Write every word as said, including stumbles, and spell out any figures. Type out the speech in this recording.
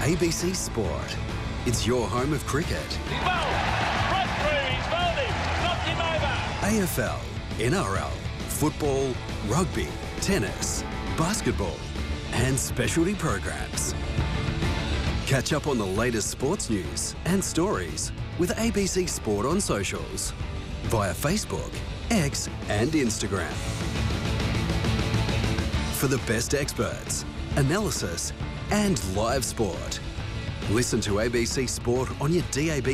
A B C Sport. It's your home of cricket. He's bowled. Right through. He's bowled him. Knocked him over. A F L, N R L, football, rugby, tennis, basketball, and specialty programs. Catch up on the latest sports news and stories with A B C Sport on socials via Facebook, X, and Instagram. For the best experts, analysis, and live sport, listen to A B C Sport on your D A B